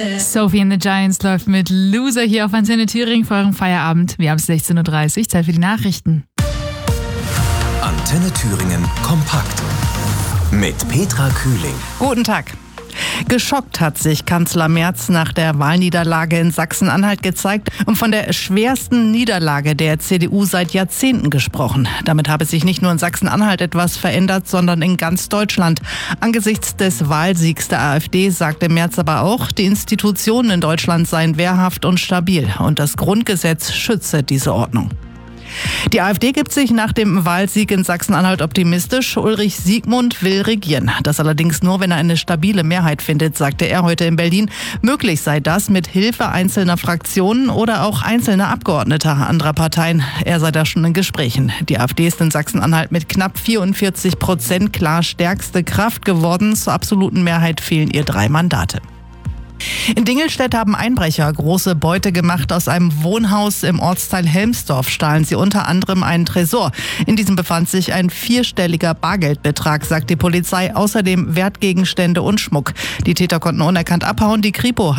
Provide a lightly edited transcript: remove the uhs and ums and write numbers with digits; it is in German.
Sophie and the Giants läuft mit Loser hier auf Antenne Thüringen vor eurem Feierabend. Wir haben es 16.30 Uhr, Zeit für die Nachrichten. Antenne Thüringen kompakt mit Petra Kühling. Guten Tag. Geschockt hat sich Kanzler Merz nach der Wahlniederlage in Sachsen-Anhalt gezeigt und von der schwersten Niederlage der CDU seit Jahrzehnten gesprochen. Damit habe sich nicht nur in Sachsen-Anhalt etwas verändert, sondern in ganz Deutschland. Angesichts des Wahlsiegs der AfD sagte Merz aber auch, die Institutionen in Deutschland seien wehrhaft und stabil und das Grundgesetz schütze diese Ordnung. Die AfD gibt sich nach dem Wahlsieg in Sachsen-Anhalt optimistisch. Ulrich Siegmund will regieren. Das allerdings nur, wenn er eine stabile Mehrheit findet, sagte er heute in Berlin. Möglich sei das mit Hilfe einzelner Fraktionen oder auch einzelner Abgeordneter anderer Parteien. Er sei da schon in Gesprächen. Die AfD ist in Sachsen-Anhalt mit knapp 44% klar stärkste Kraft geworden. Zur absoluten Mehrheit fehlen ihr 3 Mandate. In Dingelstedt haben Einbrecher große Beute gemacht. Aus einem Wohnhaus im Ortsteil Helmsdorf stahlen sie unter anderem einen Tresor. In diesem befand sich ein 4-stelliger Bargeldbetrag, sagt die Polizei. Außerdem Wertgegenstände und Schmuck. Die Täter konnten unerkannt abhauen. Die Kripo